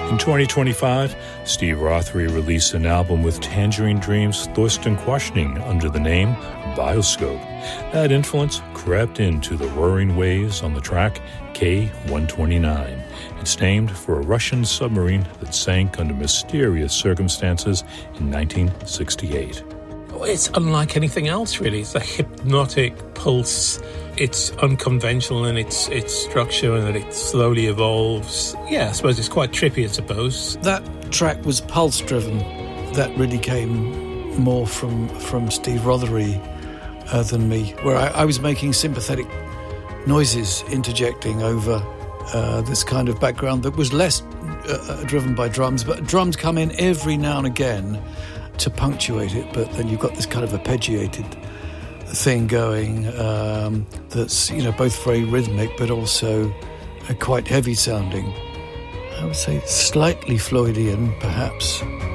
In 2025, Steve Rothery released an album with Tangerine Dream's Thorsten Quaschning under the name Bioscope. That influence crept into the roaring waves on the track K-129. It's named for a Russian submarine that sank under mysterious circumstances in 1968. It's unlike anything else, really. It's a hypnotic pulse. It's unconventional in its structure, and that it slowly evolves. Yeah, I suppose it's quite trippy, I suppose. That track was pulse-driven. That really came more from Steve Rothery than me, where I was making sympathetic noises, interjecting over this kind of background that was less driven by drums, but drums come in every now and again to punctuate it, but then you've got this kind of arpeggiated thing going that's, both very rhythmic but also quite heavy sounding. I would say slightly Floydian, perhaps.